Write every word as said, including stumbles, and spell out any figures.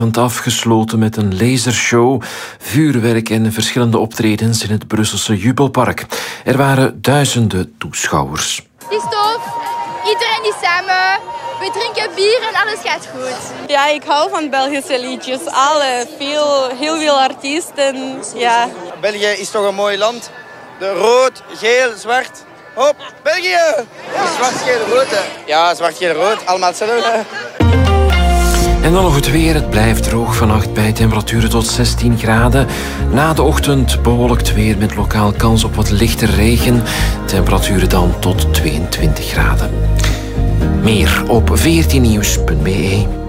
Afgesloten met een lasershow, vuurwerk en verschillende optredens in het Brusselse Jubelpark. Er waren duizenden toeschouwers. Het is tof, iedereen is samen, we drinken bier en alles gaat goed. Ja, ik hou van Belgische liedjes, alle, veel, heel veel artiesten. Ja. België is toch een mooi land. De rood, geel, zwart. Hop, België! Ja. Zwart, geel, rood. Hè. Ja, zwart, geel, rood, allemaal hetzelfde. En dan nog het weer. Het blijft droog vannacht bij temperaturen tot zestien graden. Na de ochtend bewolkt weer met lokaal kans op wat lichte regen. Temperaturen dan tot tweeëntwintig graden. Meer op veertien nieuws punt be.